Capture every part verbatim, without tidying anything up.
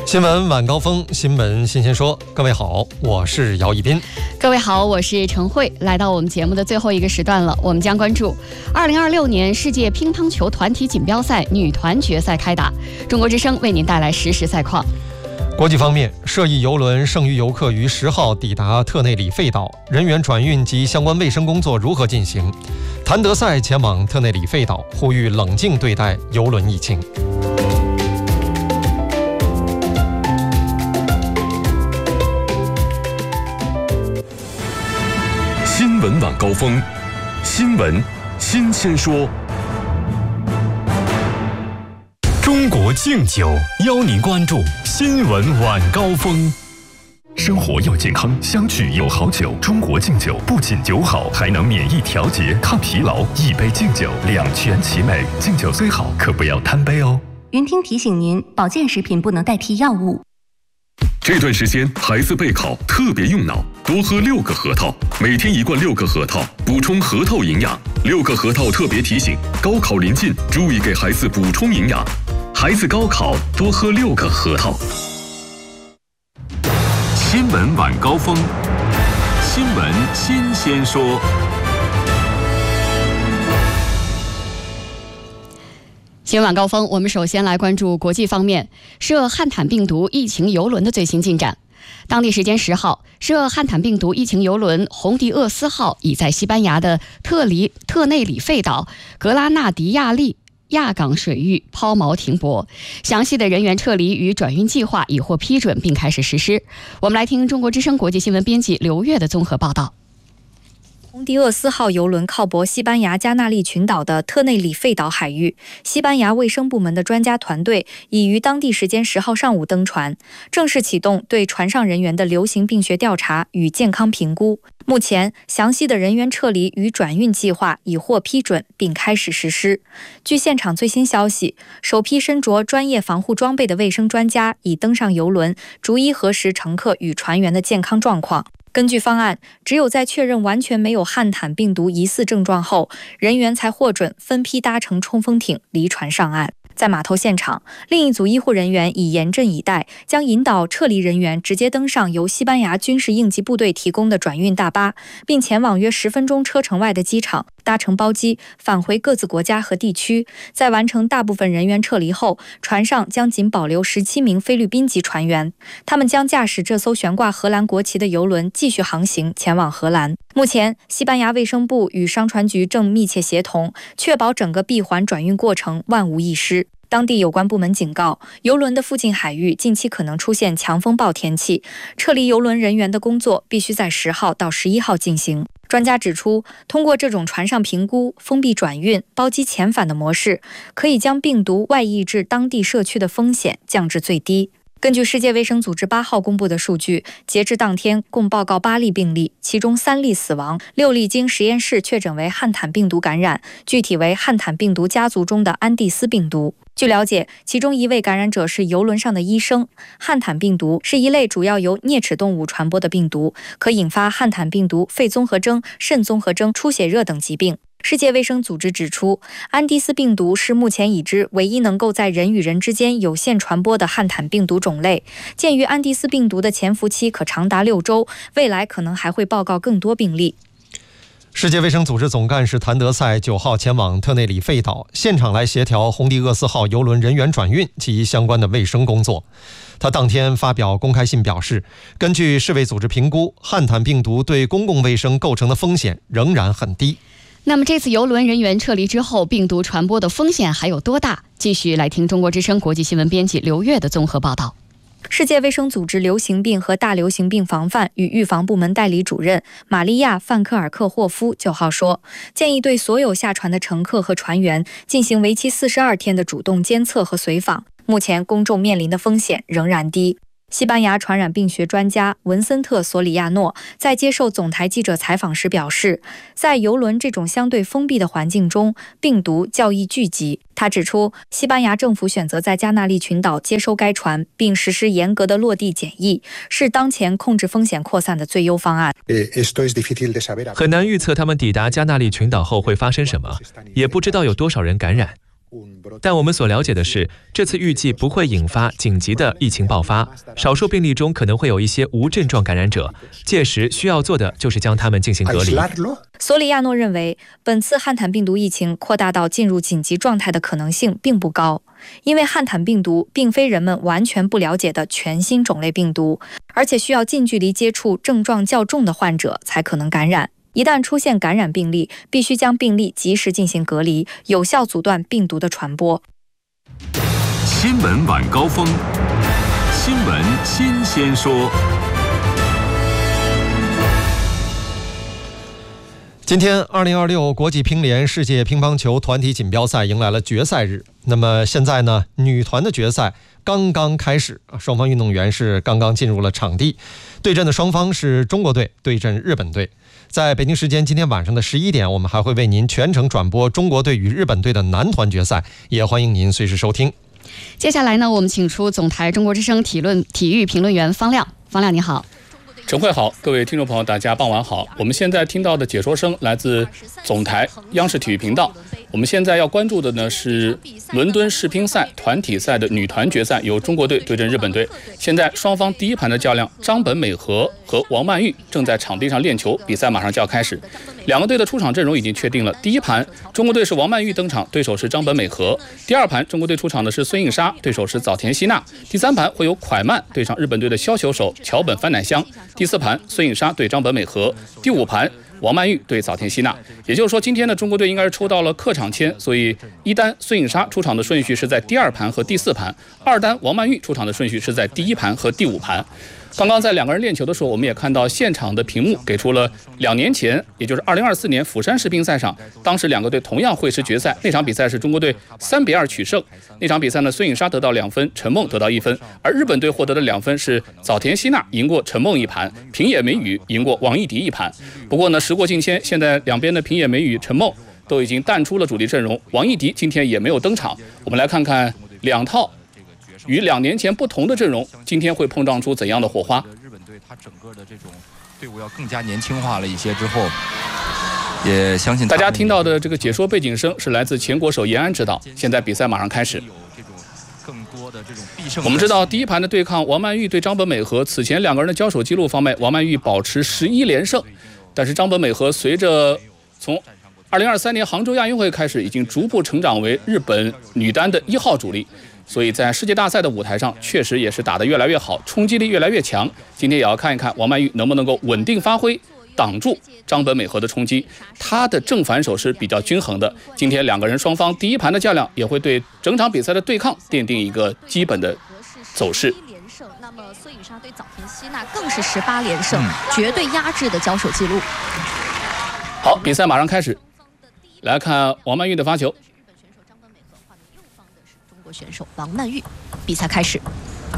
新闻晚高峰，新闻新鲜说。各位好，我是姚一斌。 各位好，我是陈慧。来到我们节目的最后一个时段了，我们将关注二零二六年世界乒乓球团体锦标赛女团决赛开打，中国之声为您带来实时赛况。 国际方面，涉疫邮轮剩余游客于十号抵达特内里费岛，人员转运及相关卫生工作如何进行？谭德赛前往特内里费岛，呼吁冷静对待邮轮疫情。 新闻晚高峰，新闻新鲜说。中国敬酒邀您关注新闻晚高峰。生活要健康，相聚有好酒。中国敬酒不仅酒好，还能免疫调节、抗疲劳。一杯敬酒，两全其美。敬酒虽好，可不要贪杯哦。 云听提醒您，保健食品不能代替药物。 这段时间孩子备考特别用脑，多喝六个核桃，每天一罐六个核桃，补充核桃营养。六个核桃特别提醒，高考临近，注意给孩子补充营养。孩子高考多喝六个核桃。新闻晚高峰，新闻新鲜说。 新闻晚高峰，我们首先来关注国际方面，涉汉坦病毒疫情邮轮的最新进展。当地时间十号，涉汉坦病毒疫情邮轮红迪厄斯号已在西班牙的特里特内里费岛格拉纳迪亚利亚港水域抛锚停泊，详细的人员撤离与转运计划已获批准并开始实施。我们来听中国之声国际新闻编辑刘月的综合报道。 红迪厄斯号邮轮靠泊西班牙加那利群岛的特内里费岛海域，西班牙卫生部门的专家团队已于当地时间十号上午登船，正式启动对船上人员的流行病学调查与健康评估。目前，详细的人员撤离与转运计划已获批准并开始实施。据现场最新消息，首批身着专业防护装备的卫生专家已登上邮轮，逐一核实乘客与船员的健康状况。根据方案，只有在确认完全没有汉坦病毒疑似症状后，人员才获准分批搭乘冲锋艇离船上岸。在码头现场，另一组医护人员已严阵以待，将引导撤离人员直接登上由西班牙军事应急部队提供的转运大巴，并前往约十分钟车程外的机场，搭乘包机返回各自国家和地区。在完成大部分人员撤离后，船上将仅保留十七名菲律宾籍船员，他们将驾驶这艘悬挂荷兰国旗的邮轮继续航行前往荷兰。目前，西班牙卫生部与商船局正密切协同，确保整个闭环转运过程万无一失。当地有关部门警告，邮轮的附近海域近期可能出现强风暴天气，撤离邮轮人员的工作必须在十号到十一号进行。专家指出，通过这种船上评估、封闭转运、包机遣返的模式，可以将病毒外溢至当地社区的风险降至最低。根据世界卫生组织八号公布的数据，截至当天共报告八例病例，其中三例死亡，六例经实验室确诊为汉坦病毒感染，具体为汉坦病毒家族中的安地斯病毒。据了解，其中一位感染者是邮轮上的医生。汉坦病毒是一类主要由啮齿动物传播的病毒，可引发汉坦病毒肺综合征、肾综合征、出血热等疾病。世界卫生组织指出，安地斯病毒是目前已知唯一能够在人与人之间有限传播的汉坦病毒种类。鉴于安地斯病毒的潜伏期可长达六周，未来可能还会报告更多病例。 世界卫生组织总干事谭德赛九号前往特内里费岛，现场来协调红迪厄斯号邮轮人员转运及相关的卫生工作。他当天发表公开信表示，根据世卫组织评估，汉坦病毒对公共卫生构成的风险仍然很低。 那么这次邮轮人员撤离之后，病毒传播的风险还有多大？继续来听中国之声国际新闻编辑刘月的综合报道。 世界卫生组织流行病和大流行病防范与预防部门代理主任玛利亚·范克尔克霍夫九号说，建议对所有下船的乘客和船员进行为期四十二天的主动监测和随访。目前公众面临的风险仍然低。西班牙传染病学专家文森特·索里亚诺在接受总台记者采访时表示，在邮轮这种相对封闭的环境中，病毒较易聚集。他指出，西班牙政府选择在加那利群岛接收该船，并实施严格的落地检疫，是当前控制风险扩散的最优方案。 很难预测他们抵达加那利群岛后会发生什么，也不知道有多少人感染。 但我们所了解的是，这次预计不会引发紧急的疫情爆发，少数病例中可能会有一些无症状感染者，届时需要做的就是将他们进行隔离。 索里亚诺认为，本次汉坦病毒疫情扩大到进入紧急状态的可能性并不高，因为汉坦病毒并非人们完全不了解的全新种类病毒，而且需要近距离接触症状较重的患者才可能感染。一旦出现感染病例，必须将病例及时进行隔离，有效阻断病毒的传播。 新闻晚高峰，新闻新鲜说。 今天，二零二六国际乒联世界乒乓球团体锦标赛迎来了决赛日。那么现在呢，女团的决赛刚刚开始，双方运动员是刚刚进入了场地，对阵的双方是中国队对阵日本队。在北京时间今天晚上的十一点，我们还会为您全程转播中国队与日本队的男团决赛，也欢迎您随时收听。 接下来呢，我们请出总台中国之声体论体育评论员方亮。方亮你好。 陈慧好，各位听众朋友，大家傍晚好。我们现在听到的解说声来自总台央视体育频道。我们现在要关注的呢是伦敦世乒赛团体赛的女团决赛，由中国队对阵日本队。现在双方第一盘的较量，张本美和和王曼玉正在场地上练球，比赛马上就要开始。两个队的出场阵容已经确定了。第一盘，中国队是王曼玉登场，对手是张本美和。第二盘，中国队出场的是孙颖莎，对手是早田希娜。第三盘会有蒯曼对上日本队的削球手桥本帆乃香。第四盘，孙颖莎对张本美和。第五盘，王曼玉对早田希娜。也就是说，今天的中国队应该是抽到了客场签，所以一单孙颖莎出场的顺序是在第二盘和第四盘，二单王曼玉出场的顺序是在第一盘和第五盘。刚刚在两个人练球的时候，我们也看到现场的屏幕给出了两年前，也就是二零二四年釜山世乒赛上，当时两个队同样会师决赛，那场比赛是中国队三比二取胜。那场比赛呢，孙颖莎得到两分，陈梦得到一分，而日本队获得的两分是早田希娜赢过陈梦一盘，平野美宇赢过王艺迪一盘。不过呢，时过境迁，现在两边的平野美宇、陈梦都已经淡出了主力阵容，王艺迪今天也没有登场。我们来看看两套与两年前不同的阵容，今天会碰撞出怎样的火花？ 日本队他整个的这种队伍要更加年轻化了一些之后，也相信大家听到的这个解说背景声是来自前国手严安指导。现在比赛马上开始。我们知道第一盘的对抗，王曼玉对张本美和，此前两个人的交手记录方面，王曼玉保持十一连胜，但是张本美和随着从二零二三年杭州亚运会开始，已经逐步成长为日本女单的一号主力。所以在世界大赛的舞台上，确实也是打得越来越好，冲击力越来越强。今天也要看一看王曼玉能不能够稳定发挥，挡住张本美和的冲击。她的正反手是比较均衡的。今天两个人双方第一盘的较量，也会对整场比赛的对抗奠定一个基本的走势。 那么孙颖莎对早田希娜更是十八连胜，绝对压制的交手记录。 好，比赛马上开始，来看王曼玉的发球。 选手王曼玉，比赛开始。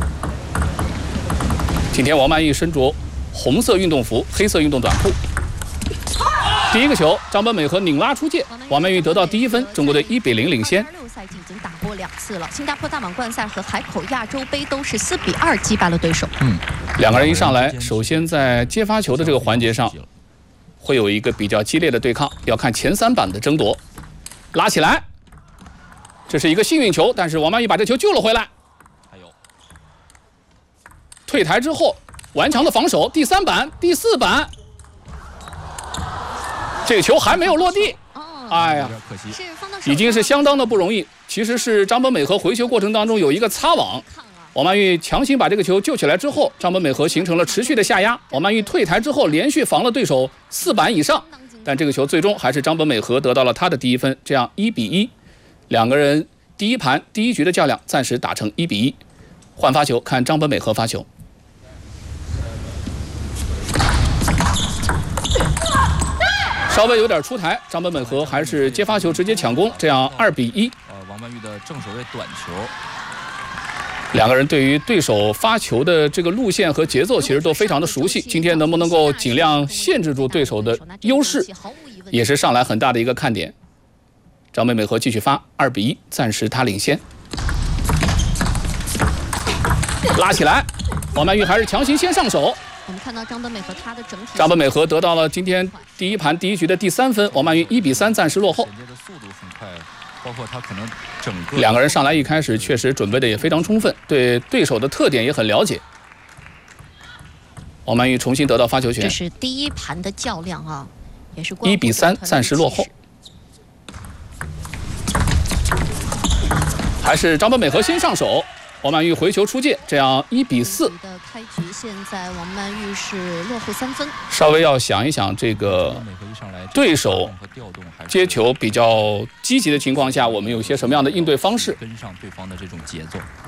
今天王曼玉身着红色运动服、黑色运动短裤。第一个球，张本美和拧拉出界，王曼玉得到第一分，中国队一比零领先。 六赛季已经打过两次了，新加坡大满贯赛和海口亚洲杯都是四比二击败了对手。 嗯，两个人一上来，首先在接发球的这个环节上，会有一个比较激烈的对抗，要看前三板的争夺。拉起来。这是一个幸运球，但是王曼玉把这球救了回来。还有退台之后顽强的防守，第三板、第四板，这个球还没有落地。哎呀，已经是相当的不容易。其实是张本美和回球过程当中有一个擦网，王曼玉强行把这个球救起来之后，张本美和形成了持续的下压。王曼玉退台之后连续防了对手四板以上，但这个球最终还是张本美和得到了他的第一分，这样一比一。两个人第一盘第一局的较量暂时打成一比一，换发球，看张本美和发球。稍微有点出台，张本美和还是接发球直接抢攻，这样二比一。 呃，王曼玉的正手位短球。 两个人对于对手发球的这个路线和节奏其实都非常的熟悉，今天能不能够尽量限制住对手的优势，也是上来很大的一个看点。张本美和继续发，二比一，暂时他领先。拉起来，王曼玉还是强行先上手。 我们看到张本美和她的整体， 张本美和得到了今天第一盘第一局的第三分，王曼玉一比三暂时落后。 的速度很快， 包括他可能整个两个人上来一开始确实准备的也非常充分，对对手的特点也很了解。王曼玉重新得到发球权， 这是第一盘的较量啊，也是一比三，暂时落后。还是张本美和先上手，王曼玉回球出界，这样一比四。 的开局现在王曼玉是落后三分， 稍微要想一想这个对手接球比较积极的情况下，我们有些什么样的应对方式？ 跟上对方的这种节奏。